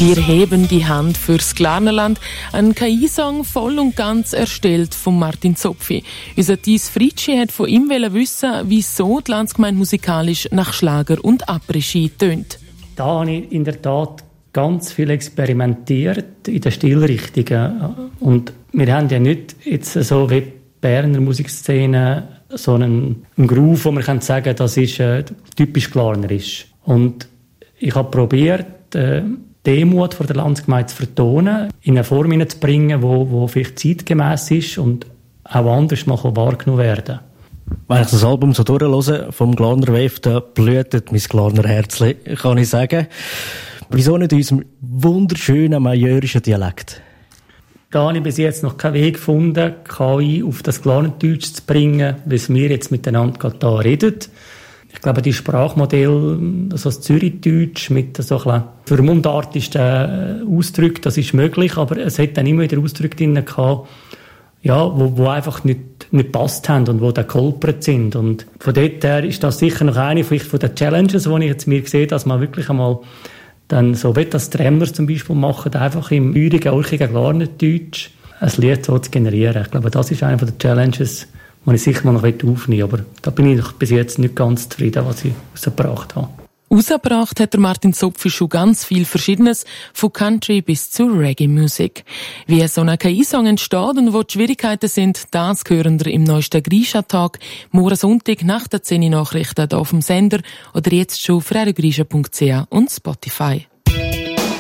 Wir heben die Hand fürs Glarnerland. Ein KI-Song voll und ganz erstellt von Martin Zopfi. Unser Thies Fritschi hat von ihm wissen, wieso die Landsgemeinde musikalisch nach Schlager und Après-Ski tönt. Da habe ich in der Tat ganz viel experimentiert in den Stilrichtungen. Und wir haben ja nicht jetzt so wie die Berner Musikszene so einen Groove, wo man sagen kann, das ist typisch glarnerisch. Und ich habe probiert, Demut vor der Landsgemeinde zu vertonen, in eine Form hineinzubringen, wo vielleicht zeitgemäss ist und auch anders mal wahrgenommen werden. Wenn ich das Album so durchhöre, vom Glarner Wave, da blutet mein Glarner Herzli, kann ich sagen. Wieso nicht in unserem wunderschönen majorischen Dialekt? Da habe ich bis jetzt noch keinen Weg gefunden, KI auf das Glarnerdeutsch zu bringen, wie es wir jetzt miteinander gerade da reden. Ich glaube, die Sprachmodelle, also das Zürichdeutsch mit so ein bisschen vermundartigsten Ausdrücken, das ist möglich, aber es hat dann immer wieder Ausdrücke drin gehabt, ja, wo einfach nicht gepasst haben und wo dann geholpert sind. Und von dort her ist das sicher noch eine von den Challenges, die ich jetzt mir sehe, dass man wirklich einmal dann so wie das Tremmers zum Beispiel machen, einfach im ürigen, urchigen Glarnerdeutsch ein Lied so zu generieren. Ich glaube, das ist eine der Challenges, die ich sicher mal noch aufnehmen will. Aber da bin ich bis jetzt nicht ganz zufrieden, was ich rausgebracht habe. Rausgebracht hat der Martin Zopfi schon ganz viel Verschiedenes, von Country bis zu Reggae-Musik. Wie so ein KI-Song entsteht und wo die Schwierigkeiten sind, das hören wir im neuesten Grisha-Tag, morgen Sonntag nach der 10 Nachrichten hier auf dem Sender oder jetzt schon auf radiogrisha.ch und Spotify.